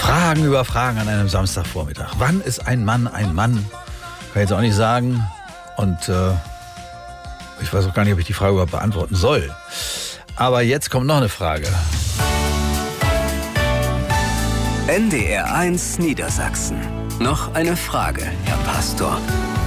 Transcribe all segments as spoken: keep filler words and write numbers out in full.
Fragen über Fragen an einem Samstagvormittag. Wann ist ein Mann ein Mann? Kann ich jetzt auch nicht sagen. Und äh, ich weiß auch gar nicht, ob ich die Frage überhaupt beantworten soll. Aber jetzt kommt noch eine Frage. N D R eins Niedersachsen. Noch eine Frage, Herr Pastor.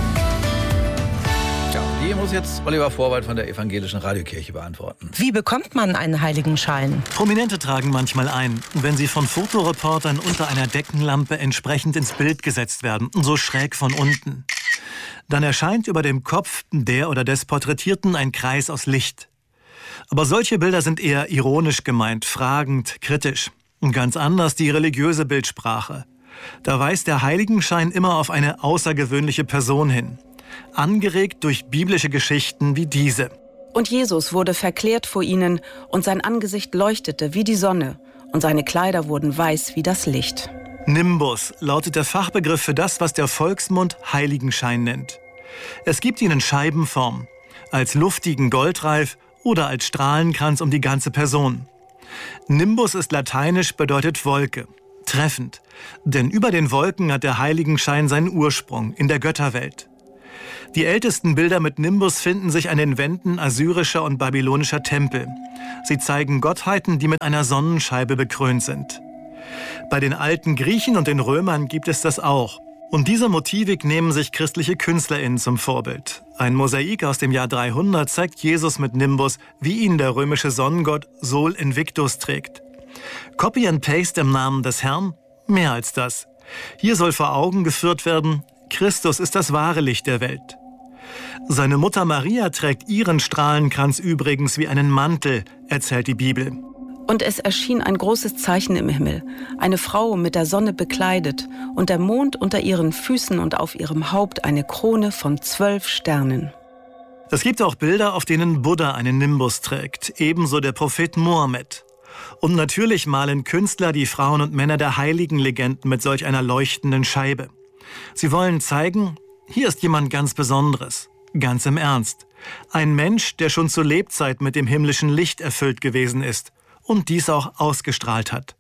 Ja, die muss jetzt Oliver Vorwald von der Evangelischen Radiokirche beantworten. Wie bekommt man einen Heiligenschein? Prominente tragen manchmal ein, wenn sie von Fotoreportern unter einer Deckenlampe entsprechend ins Bild gesetzt werden, so schräg von unten. Dann erscheint über dem Kopf der oder des Porträtierten ein Kreis aus Licht. Aber solche Bilder sind eher ironisch gemeint, fragend, kritisch. Und ganz anders die religiöse Bildsprache. Da weist der Heiligenschein immer auf eine außergewöhnliche Person hin. Angeregt durch biblische Geschichten wie diese. Und Jesus wurde verklärt vor ihnen, und sein Angesicht leuchtete wie die Sonne, und seine Kleider wurden weiß wie das Licht. Nimbus lautet der Fachbegriff für das, was der Volksmund Heiligenschein nennt. Es gibt ihn in Scheibenform, als luftigen Goldreif oder als Strahlenkranz um die ganze Person. Nimbus ist lateinisch, bedeutet Wolke, treffend. Denn über den Wolken hat der Heiligenschein seinen Ursprung in der Götterwelt. Die ältesten Bilder mit Nimbus finden sich an den Wänden assyrischer und babylonischer Tempel. Sie zeigen Gottheiten, die mit einer Sonnenscheibe bekrönt sind. Bei den alten Griechen und den Römern gibt es das auch. Und diese Motivik nehmen sich christliche KünstlerInnen zum Vorbild. Ein Mosaik aus dem Jahr dreihundert zeigt Jesus mit Nimbus, wie ihn der römische Sonnengott Sol Invictus trägt. Copy and Paste im Namen des Herrn? Mehr als das. Hier soll vor Augen geführt werden, Christus ist das wahre Licht der Welt. Seine Mutter Maria trägt ihren Strahlenkranz übrigens wie einen Mantel, erzählt die Bibel. Und es erschien ein großes Zeichen im Himmel, eine Frau mit der Sonne bekleidet und der Mond unter ihren Füßen und auf ihrem Haupt eine Krone von zwölf Sternen. Es gibt auch Bilder, auf denen Buddha einen Nimbus trägt, ebenso der Prophet Mohammed. Und natürlich malen Künstler die Frauen und Männer der Heiligenlegenden mit solch einer leuchtenden Scheibe. Sie wollen zeigen, hier ist jemand ganz Besonderes, ganz im Ernst. Ein Mensch, der schon zur Lebzeit mit dem himmlischen Licht erfüllt gewesen ist und dies auch ausgestrahlt hat.